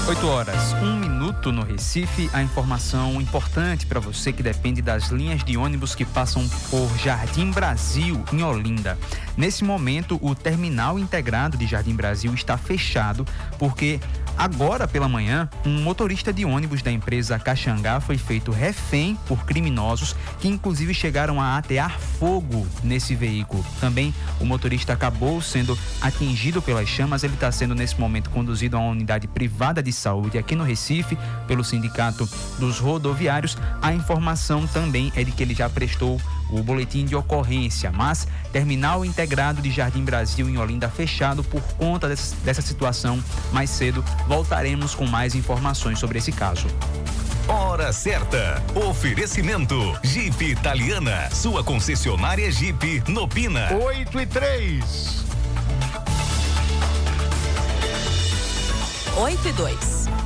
8 horas, 1 minuto no Recife. A informação importante para você que depende das linhas de ônibus que passam por Jardim Brasil, em Olinda. Nesse momento, o terminal integrado de Jardim Brasil está fechado porque agora pela manhã, um motorista de ônibus da empresa Caxangá foi feito refém por criminosos que inclusive chegaram a atear fogo nesse veículo. Também o motorista acabou sendo atingido pelas chamas. Ele está sendo nesse momento conduzido a uma unidade privada de saúde aqui no Recife pelo Sindicato dos Rodoviários. A informação também é de que ele já prestou o boletim de ocorrência, mas terminal integrado de Jardim Brasil em Olinda fechado por conta dessa situação. Mais cedo voltaremos com mais informações sobre esse caso. Hora certa. Oferecimento Jeep Italiana, sua concessionária Jeep no Pina. 8:03. 8:02.